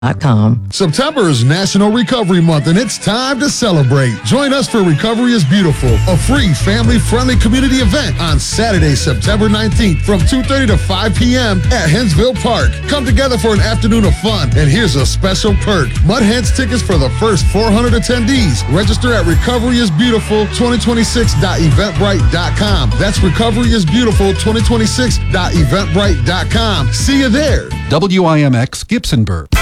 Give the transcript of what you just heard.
September is National Recovery Month, and it's time to celebrate. Join us for Recovery is Beautiful, a free, family-friendly community event on Saturday, September 19th from 2:30 to 5 p.m. at Hensville Park. Come together for an afternoon of fun, and here's a special perk. Mud Hens tickets for the first 400 attendees. Register at recoveryisbeautiful2026.eventbrite.com. That's recoveryisbeautiful2026.eventbrite.com. See you there. WIMX Gibsonburg.